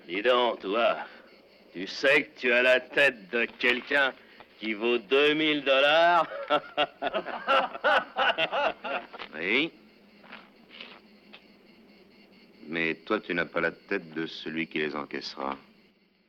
Dis donc, toi, tu sais que tu as la tête de quelqu'un qui vaut $2000? Oui. Mais toi, tu n'as pas la tête de celui qui les encaissera.